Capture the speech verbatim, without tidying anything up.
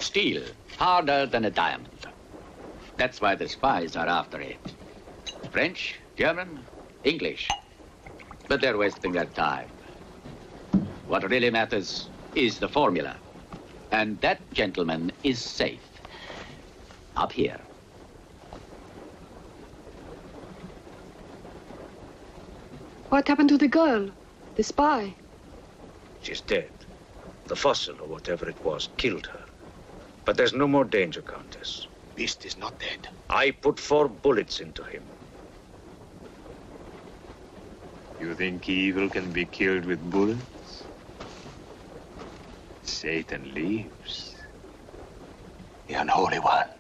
steel, harder than a diamond. That's why the spies are after it. French, German, English. But they're wasting their time. What really matters is the formula. And that, gentleman, is safe. Up here. What happened to the girl? The spy? She's dead. The fossil, or whatever it was, killed her. But there's no more danger, Countess. Beast is not dead. I put four bullets into him. You think evil can be killed with bullets? Satan lives. The Unholy One.